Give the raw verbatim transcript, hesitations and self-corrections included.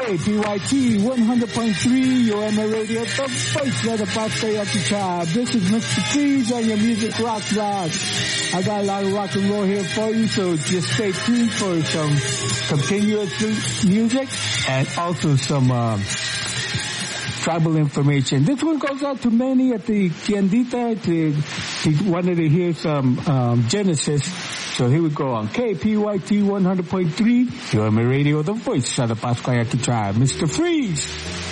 K P Y T one hundred point three, U M A Radio, the voice of the Paskayaki tribe. This is Mister Freeze on your Music Rock Blog. I got a lot of rock and roll here for you, so just stay tuned for some continuous music and also some um, tribal information. This one goes out to Manny at the Tiendita. To, he wanted to hear some um, Genesis. So here we go on K P Y T one hundred point three, U M A Radio, the voice of the Paskayaki tribe. Mister Freeze.